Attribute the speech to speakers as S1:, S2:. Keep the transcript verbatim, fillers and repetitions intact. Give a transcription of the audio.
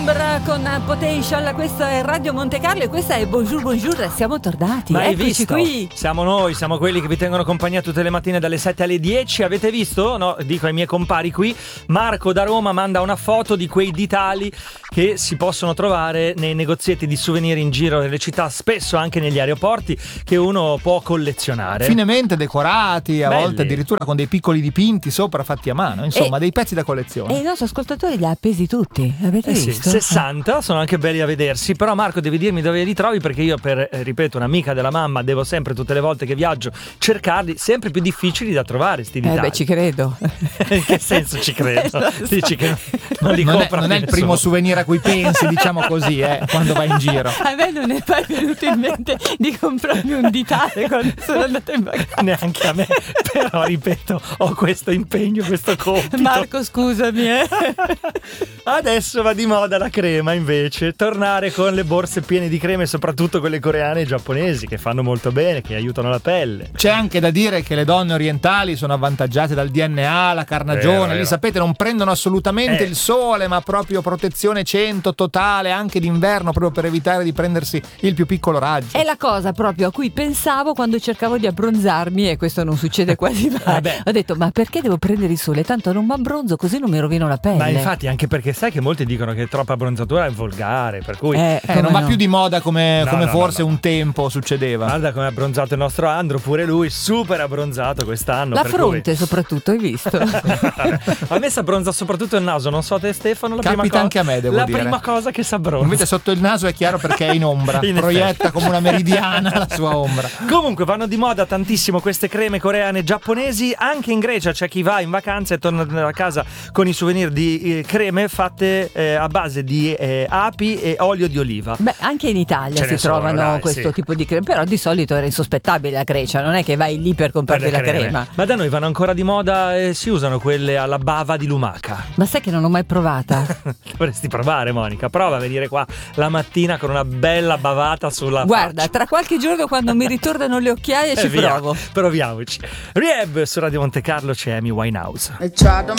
S1: Con Potential, questo è Radio Monte Carlo e questa è Bonjour Bonjour, siamo tornati.
S2: Ma hai
S1: Eccoci
S2: visto?
S1: qui.
S2: Siamo noi, siamo quelli che vi tengono compagnia tutte le mattine dalle sette alle dieci. Avete visto? No, dico ai miei compari qui, Marco da Roma manda una foto di quei ditali che si possono trovare nei negozietti di souvenir in giro nelle città, spesso anche negli aeroporti, che uno può collezionare.
S3: Finemente decorati, a
S2: Belli.
S3: volte addirittura con dei piccoli dipinti sopra fatti a mano, insomma,
S1: E-
S3: dei pezzi da collezione.
S1: E il nostro ascoltatore li ha appesi tutti, avete
S2: Eh sì,
S1: visto?
S2: sessanta, sono anche belli a vedersi. Però Marco devi dirmi dove li trovi, perché io per, eh, ripeto, un'amica della mamma devo sempre, tutte le volte che viaggio, cercarli, sempre più difficili da trovare sti
S1: Eh
S2: ditali.
S1: beh, ci credo.
S2: In che senso ci credo?
S1: Eh, lo so.
S2: Dici che non li
S3: non, è,
S2: compra
S3: non è il
S2: nessuno.
S3: primo souvenir a cui pensi, diciamo così, eh, quando vai in giro.
S1: A me non è mai venuto in mente di comprarmi un ditale quando sono andata in vacanza.
S2: Neanche a me, però ripeto, ho questo impegno, questo compito.
S1: Marco, scusami, eh.
S2: Adesso va di moda la crema, invece, tornare con le borse piene di creme, soprattutto quelle coreane e giapponesi, che fanno molto bene, che aiutano la pelle.
S3: C'è anche da dire che le donne orientali sono avvantaggiate dal D N A, la carnagione,
S2: Vero,
S3: lì
S2: vero.
S3: sapete non prendono assolutamente
S2: Eh.
S3: il sole, ma proprio protezione cento totale anche d'inverno, proprio per evitare di prendersi il più piccolo raggio.
S1: È la cosa proprio a cui pensavo quando cercavo di abbronzarmi, e questo non succede quasi mai.
S2: Vabbè.
S1: Ho detto, ma perché devo prendere il sole? Tanto non mi abbronzo, così non mi rovino la pelle.
S2: Ma infatti, anche perché sai che molti dicono che troppa abbronzatura è volgare, per cui
S1: Eh,
S3: Eh,
S1: come
S3: non va
S1: no?
S3: più di moda come,
S2: No,
S3: come
S2: no,
S3: forse
S2: no, no.
S3: un tempo succedeva.
S2: guarda come è abbronzato il nostro Andro, pure lui super abbronzato quest'anno.
S1: La
S2: per
S1: fronte soprattutto, hai visto?
S2: cui... A me si abbronza soprattutto il naso, non so te Stefano, la
S3: Capita
S2: prima co-
S3: anche a me, devo
S2: la
S3: dire.
S2: prima cosa che si abbronza.
S3: Invece sotto il naso è chiaro perché è in ombra,
S2: In
S3: proietta
S2: effetti.
S3: come una meridiana la sua ombra.
S2: Comunque vanno di moda tantissimo queste creme coreane e giapponesi. Anche in Grecia c'è chi va in vacanza e torna a casa con i souvenir di eh, creme fatte eh, a base di eh, api e olio di oliva.
S1: Beh, anche in Italia
S2: Ce
S1: si
S2: ne sono,
S1: trovano
S2: dai,
S1: questo
S2: sì.
S1: tipo di creme, però di solito era insospettabile la Grecia, non è che vai lì per comprarti
S2: Per
S1: la
S2: le creme.
S1: crema.
S2: Ma da noi vanno ancora di moda e si usano quelle alla bava di lumaca.
S1: Ma sai che non l'ho mai provata?
S2: Dovresti provare, Monica. Prova a venire qua la mattina con una bella bavata sulla
S1: Guarda,
S2: faccia.
S1: tra qualche giorno quando mi ritornano le occhiaie
S2: Eh,
S1: ci
S2: via.
S1: provo.
S2: Proviamoci. Rehab su Radio Monte Carlo, c'è Amy Winehouse.
S4: They tried to